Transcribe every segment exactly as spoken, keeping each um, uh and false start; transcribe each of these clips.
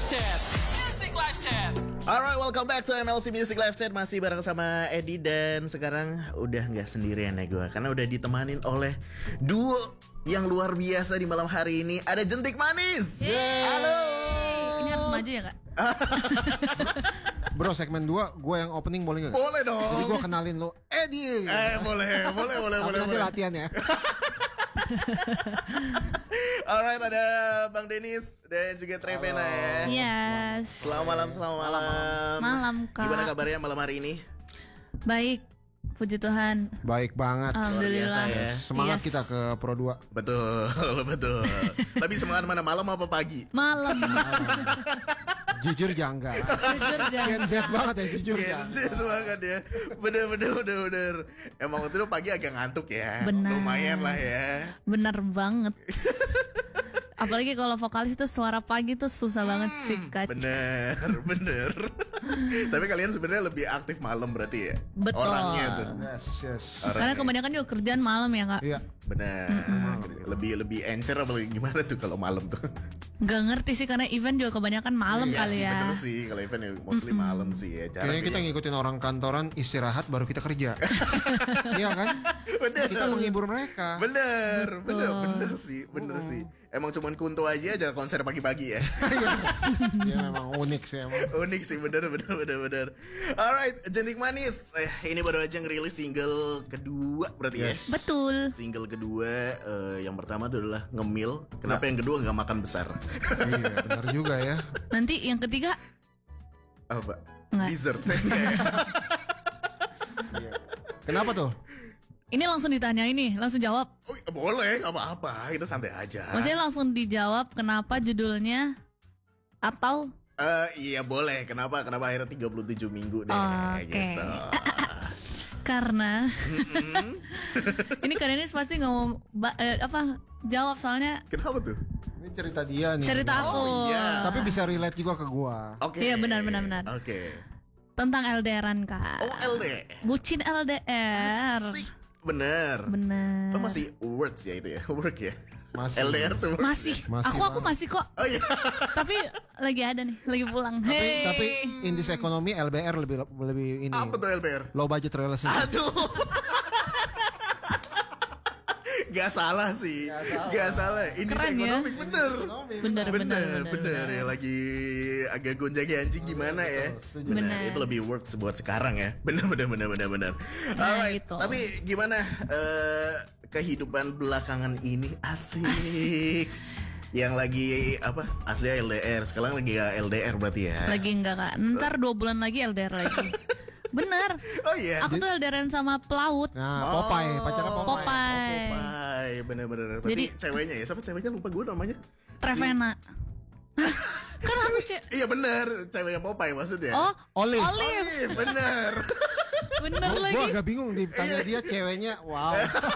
Chat. Music Live Chat. Alright, welcome back to M L C Music Live Chat. Masih bareng sama Edi. Dan sekarang udah gak sendirian ya gue, karena udah ditemanin oleh duo yang luar biasa di malam hari ini. Ada Jentik Manis. Yeay. Halo. Ini harus maju ya kak? Bro, segmen dua gue yang opening boleh gak? Boleh dong. Jadi gue kenalin lo Edi. Eh boleh, boleh, boleh, Tapi boleh, nanti boleh. latihan ya. Alright, ada Bang Denis dan juga Trevena ya. Yes. Selamat malam, selamat malam. Malam kak. Gimana kabarnya malam hari ini? Baik, puji Tuhan. Baik banget. Alhamdulillah. biasa ya. Semangat Yes. kita ke Pro dua. Betul, betul. Tapi semangat mana, malam apa pagi? Malam. Jujur janggal. Jujur Gen jangan. Z banget ya, jujur Gen janggal. Z banget ya. Bener bener bener bener. Emang waktu itu pagi agak ngantuk ya. Benar. Lumayan lah ya. Benar banget. Apalagi kalau vokalis itu suara pagi tuh susah banget sih kak. Bener bener. Tapi kalian sebenarnya lebih aktif malam berarti ya. Betul. Orangnya tuh. Yes, yes. Karena kebanyakan juga kerjaan malam ya kak. Iya. Bener. Lebih lebih encer apa gimana tuh kalau malam tuh? Gak ngerti sih karena event juga kebanyakan malam Iya kali sih, ya. bener sih. Kalau event ya mostly malam sih ya. Jarang Kayaknya kita ya. ngikutin orang kantoran istirahat baru kita kerja. Iya kan? Bener. Kita menghibur mereka. Bener, bener, bener sih, bener sih. Emang cuman Kunto aja aja konser pagi-pagi ya. Iya memang unik sih emang. Unik sih, bener, bener, bener, bener. Alright, Jentik Manis. Eh, ini baru aja ngerilis single kedua berarti Yes. ya. Betul. Single kedua, eh, yang pertama adalah Ngemil. Kenapa yang kedua nggak makan besar? Iya benar juga ya. Nanti yang ketiga Apa? Nggak. Dessert. Iya. Kenapa tuh? ini langsung ditanya ini, langsung jawab. Oh, boleh, nggak apa-apa. Kita santai aja. Maksudnya langsung dijawab kenapa judulnya atau Eh, iya boleh. Kenapa? Kenapa akhirnya tiga puluh tujuh minggu deh? Oke. Gitu. karena ini kalian ini pasti nggak mau ba- eh, apa jawab soalnya Kenapa tuh? Ini cerita dia nih. cerita aku Oh, iya. Tapi bisa relate juga ke gua. Oke. Iya, benar, benar, benar. Oke. tentang L D R-an kak. Oh, L D. Bucin L D R. Asik. Bener. Bener. Oh, masih words ya itu ya, work ya. Masih. L D R tuh words. Masih. Masih aku aku banget. masih kok. Oh iya. Tapi lagi ada nih, lagi pulang. Tapi, Hey. tapi in this economy L B R lebih lebih ini. Apa tuh L D R? Low budget relationship. Aduh. Gak salah sih. Gak salah. Ini Keren ya. ekonomi bener. Bener, bener, Bener, bener, bener, ya lagi agak gonjang ganjing gimana ya? setuju. Bener. Bener. Itu lebih works buat sekarang ya. Bener, bener, bener, bener, bener. Nah, Alright. gitu. Tapi gimana eh, kehidupan belakangan ini asik? Yang lagi apa? Asli L D R. Sekarang lagi L D R berarti ya? Lagi enggak kak. Ntar dua bulan lagi L D R lagi. Bener. Oh iya. Aku tuh L D R-an sama pelaut. Nah, Popeye, pacarnya Popeye. Popeye. Popeye, bener-bener. Berarti Jadi- ceweknya ya? Siapa ceweknya? Lupa gue namanya. Trevena. Hah? Kan aku cek. Iya bener, ceweknya Popeye maksudnya. Oh, Olive. Olive. Iya bener. Bener Gua, lagi. gua agak bingung ditanya dia ceweknya. Wow.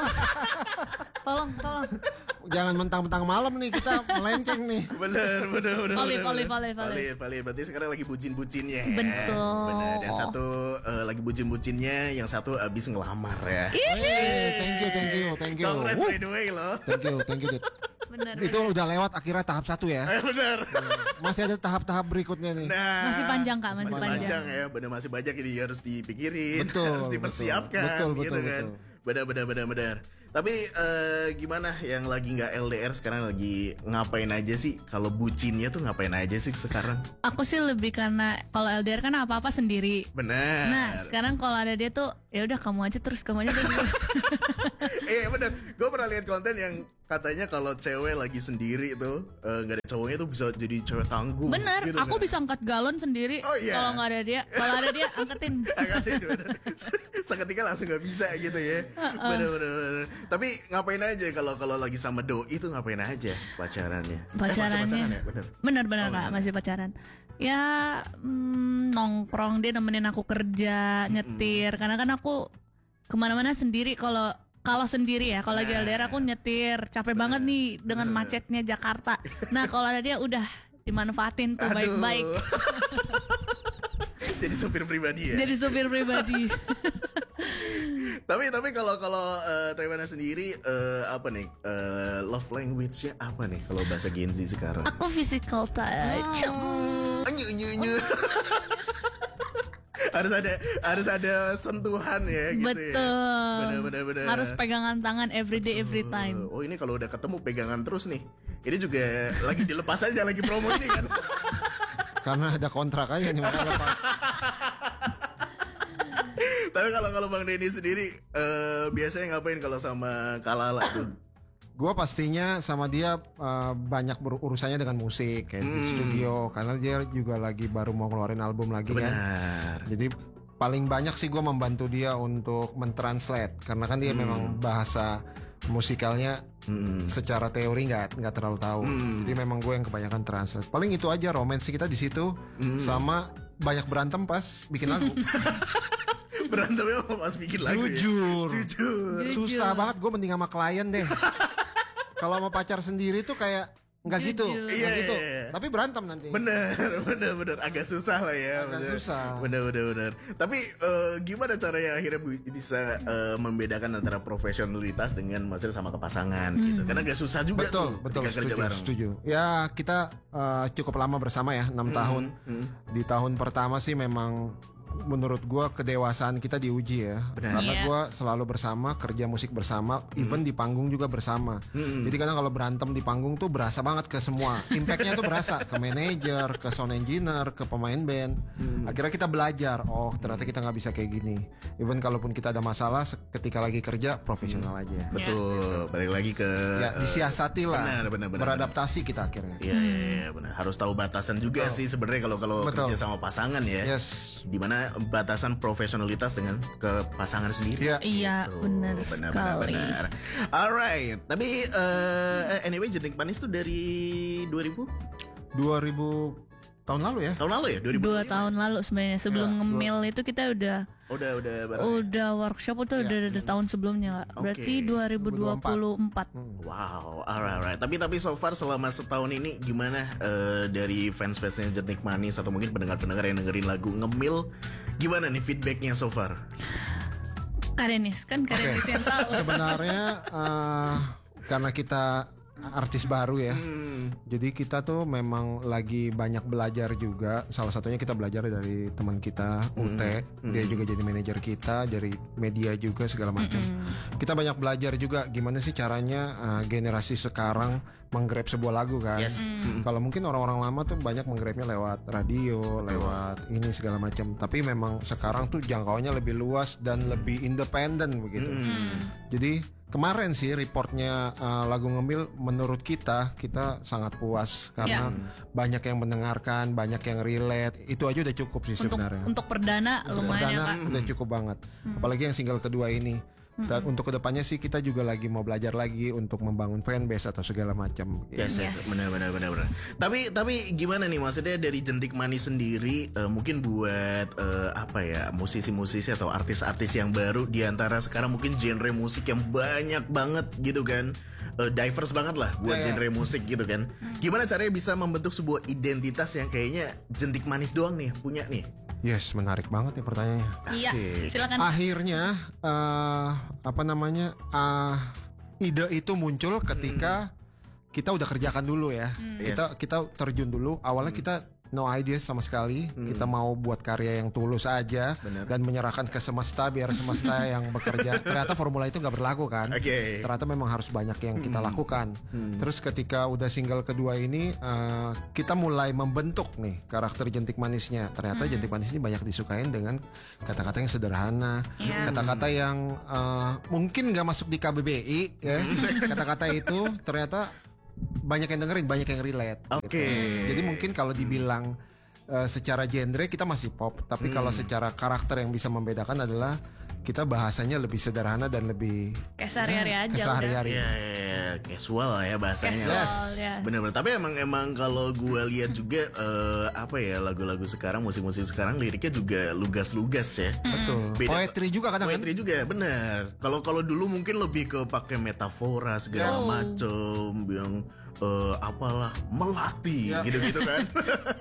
Tolong, tolong. Jangan mentang-mentang malam nih kita melenceng nih. Bener, bener, bener. Olive, bener, Olive, bener. Olive, Olive. Olive, Olive. Berarti sekarang lagi bucin-bucinnya. Betul. Bener. Yang satu eh, lagi bucin-bucinnya, yang satu abis ngelamar ya. Hey, thank you, thank you, thank you. Congrats Woo. by the way loh. Thank you, thank you. Dit. Bener. Itu udah lewat akhirnya tahap satu ya. Eh, bener. Masih ada tahap-tahap berikutnya nih. Nah, Masih panjang, Kak, masih masih panjang. panjang ya, bener masih banyak ini harus dipikirin, Betul, harus dipersiapkan, betul, betul, gitu betul, kan. betul. Benar, benar, benar, benar. Tapi eh, gimana yang lagi nggak L D R sekarang lagi ngapain aja sih? Kalau bucinnya tuh ngapain aja sih sekarang? Aku sih lebih karena kalau L D R kan apa-apa sendiri. Benar. Nah, sekarang kalau ada dia tuh ya udah kamu aja terus kamu aja terus. Iya benar. Gue pernah lihat konten yang katanya kalau cewek lagi sendiri itu eh, nggak ada cowoknya tuh bisa jadi cewek tangguh. Bener, gitu, aku kan. bisa angkat galon sendiri. Oh, iya. Kalau nggak ada dia, kalau ada dia angkatin. Angkatin, bener. Seketika langsung nggak bisa gitu ya. Bener, bener, bener. Tapi ngapain aja kalau kalau lagi sama doi itu ngapain aja pacarannya? Eh, masih Pacarannya, pacaran ya? Bener. bener-bener Oh, kak iya. masih pacaran. Ya mm, nongkrong dia nemenin aku kerja, nyetir. Karena kan aku kemana-mana sendiri. Kalau kalau sendiri ya, kalau lagi L D R aku nyetir, capek banget nih dengan macetnya Jakarta. Nah kalau ada dia udah dimanfaatin tuh Aduh. baik-baik. Jadi sopir pribadi ya. Jadi supir pribadi. Tapi tapi kalau kalau uh, Trevena sendiri eh, apa nih eh, love language-nya apa nih kalau bahasa Gen Z sekarang? Aku physical touch. Oh, Anyu anyu anyu. harus ada harus ada sentuhan ya gitu. Betul. Ya. Benar benar. Harus pegangan tangan every day every time. Oh ini kalau udah ketemu pegangan terus nih. Ini juga lagi dilepas aja lagi promo ini kan. Karena ada kontrak aja nih makanya lepas. Tapi kalau kalau Bang Denny sendiri uh, biasanya ngapain kalau sama Kalala tuh? Gue pastinya sama dia uh, banyak berurusannya dengan musik kayak di Hmm. studio karena dia juga lagi baru mau keluarin album lagi kan. Benar. Jadi paling banyak sih gue membantu dia untuk mentranslate karena kan dia Hmm. memang bahasa musikalnya Hmm. secara teori nggak nggak terlalu tahu. Hmm. Jadi memang gue yang kebanyakan translate. Paling itu aja romance kita di situ Hmm. sama banyak berantem pas bikin lagu. Berantemnya pas bikin lagu. Jujur. Ya? Jujur. Susah banget gue mending sama klien deh. Kalau sama pacar sendiri tuh kayak nggak gitu, Jujur. nggak Iya, gitu. iya, iya. Tapi berantem nanti. Bener, bener, bener. Agak susah lah ya. Agak bener. susah. Bener, bener, bener. Tapi eh, gimana caranya akhirnya bu- bisa eh, membedakan antara profesionalitas dengan maksudnya sama kepasangan gitu? Karena agak susah juga Betul, tuh betul, ketika kerja setuju, bareng. setuju. Ya kita eh, cukup lama bersama ya, enam tahun. Hmm. Di tahun pertama sih memang menurut gua kedewasaan kita diuji ya. Benar. Karena Iya. gua selalu bersama, kerja musik bersama, even di panggung juga bersama. Hmm. Jadi kadang kalau berantem di panggung tuh berasa banget ke semua. Impactnya tuh berasa ke manajer, ke sound engineer, ke pemain band. Hmm. Akhirnya kita belajar, oh ternyata kita nggak bisa kayak gini. Even kalaupun kita ada masalah, se- ketika lagi kerja profesional aja. Betul, balik lagi ke Ya eh, disiasati lah, benar, benar, benar, beradaptasi kita akhirnya. Iya, iya, iya, benar. Harus tahu batasan juga sih sebenarnya kalau kalau Betul. kerja sama pasangan ya. Yes. Dimana batasan profesionalitas dengan ke pasangan sendiri. Ya. Iya, Tuh, benar benar, sekali. benar. Alright, tapi eh, anyway Jentik Manis tuh dari dua ribu dua ribu tahun lalu ya. tahun lalu ya? dua ribu Dua tahun lalu sebenarnya sebelum Ya, ngemil itu kita udah Udah udah bareng. udah workshop itu udah dari tahun sebelumnya, Kak. Berarti Oke. dua ribu dua puluh empat. Wow, alright, alright. Tapi tapi so far selama setahun ini gimana eh, dari fans-fansnya Jentik Manis atau mungkin pendengar-pendengar yang dengerin lagu Ngemil, gimana nih feedbacknya so far? Karenis kan Karenis yang tahu. Sebenarnya eh, karena kita artis baru ya. Hmm. Jadi kita tuh memang lagi banyak belajar juga. Salah satunya kita belajar dari teman kita U T. Dia juga jadi manajer kita, dari media juga segala macam. Kita banyak belajar juga gimana sih caranya uh, generasi sekarang menggrab sebuah lagu kan. Yes. Kalau mungkin orang-orang lama tuh banyak menggrabnya lewat radio, lewat ini segala macam. Tapi memang sekarang tuh jangkauannya lebih luas dan lebih independen begitu. Jadi kemarin sih reportnya uh, lagu Ngemil menurut kita kita sangat puas karena banyak yang mendengarkan, banyak yang relate. Itu aja udah cukup sih Untuk sebenarnya. untuk perdana lumayan ya, Perdana Kak. udah cukup banget. Apalagi yang single kedua ini. Dan untuk kedepannya sih kita juga lagi mau belajar lagi untuk membangun fanbase atau segala macam. Yes, yes, Yes. benar, benar, benar, benar. Tapi, tapi gimana nih maksudnya dari Jentik Manis sendiri, eh, mungkin buat eh, apa ya musisi-musisi atau artis-artis yang baru di antara sekarang mungkin genre musik yang banyak banget gitu kan, eh, diverse banget lah buat Ya, ya. genre musik gitu kan. Gimana caranya bisa membentuk sebuah identitas yang kayaknya Jentik Manis doang nih punya nih? Yes, menarik banget nih pertanyaannya. Iya, Asik. silakan. Akhirnya eh, apa namanya eh, ide itu muncul ketika kita udah kerjakan dulu ya. Kita kita terjun dulu. Awalnya kita no idea sama sekali. Kita mau buat karya yang tulus aja Bener. dan menyerahkan ke semesta biar semesta yang bekerja. Ternyata formula itu nggak berlaku kan. Oke. Ternyata memang harus banyak yang kita lakukan. Terus ketika udah single kedua ini eh, kita mulai membentuk nih karakter Jentik Manisnya. Ternyata Jentik Manis ini banyak disukain dengan kata-kata yang sederhana, Iya. kata-kata yang eh, mungkin nggak masuk di K B B I ya. Kata-kata itu ternyata banyak yang dengerin, banyak yang relate. Oke. gitu. Jadi mungkin kalau dibilang eh, secara genre kita masih pop, tapi kalau secara karakter yang bisa membedakan adalah kita bahasanya lebih sederhana dan lebih Kayak sehari-hari aja udah. kesehari-hari. Ya, ya, ya, casual lah ya bahasanya. Casual, Yes. ya. Bener-bener. Tapi emang emang kalau gue lihat juga eh, apa ya lagu-lagu sekarang, musik-musik sekarang liriknya juga lugas-lugas ya. Betul. Beda- Poetry juga kadang kan. Poetry juga bener. Kalau kalau dulu mungkin lebih ke pakai metafora segala Oh. macem yang eh, apalah melati Ya. gitu-gitu kan.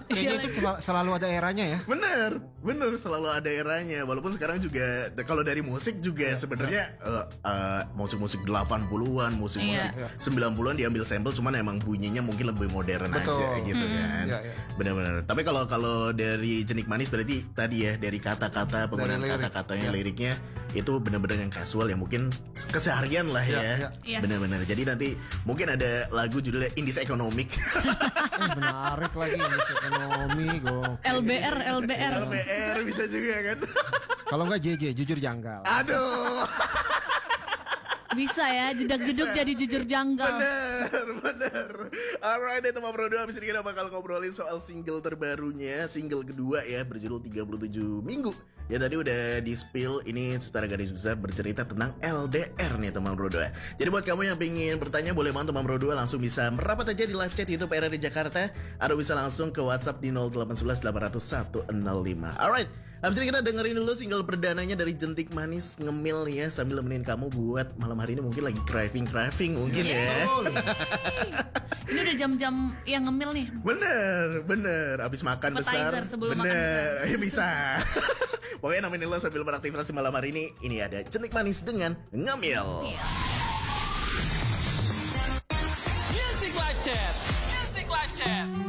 Kayaknya itu sel- selalu ada eranya ya. Bener, bener selalu ada eranya. Walaupun sekarang juga kalau dari musik juga sebenarnya eh, eh, musik-musik delapan puluhan, musik-musik Iya. sembilan puluhan diambil sampel, cuman emang bunyinya mungkin lebih modern Betul. aja gitu kan. Iya, iya. Bener-bener. Tapi kalau kalau dari Jenik Manis berarti tadi ya dari kata-kata penggunaan Dari lirik. kata-katanya, Iya. liriknya itu bener-bener yang casual yang mungkin keseharian lah ya. Iya, iya. Yes. Bener-bener. Jadi nanti mungkin ada lagu judulnya Indis Economic. Eh, menarik lagi indeks ekonomi go. L B R L B R. L B R bisa juga kan. Kalau enggak J J jujur janggal. Aduh. Bisa ya, jedak-jeduk jadi jujur janggal. Bener, bener. Alright deh teman bro, abis ini kita bakal ngobrolin soal single terbarunya, single kedua ya, berjudul tiga puluh tujuh minggu. Ya tadi udah di spill, ini secara garis besar bercerita tentang L D R nih teman bro. Jadi buat kamu yang pengen bertanya, boleh banget teman bro langsung bisa merapat aja di live chat YouTube R R D Jakarta, atau bisa langsung ke WhatsApp di nol delapan satu satu delapan nol nol satu nol lima. Alright, habis ini kita dengerin dulu single perdananya dari Jentik Manis, Ngemil ya, sambil nemenin kamu buat malam hari ini mungkin lagi craving-craving mungkin ya. Ini udah jam-jam yang ngemil nih. Bener, bener. Abis makan Appetizer besar, sebelum makan bener. Ya bisa. Pokoknya nemenin lo sambil beraktivitas malam hari ini. Ini ada Jentik Manis dengan Ngemil. Music Live Chat. Music Live Chat.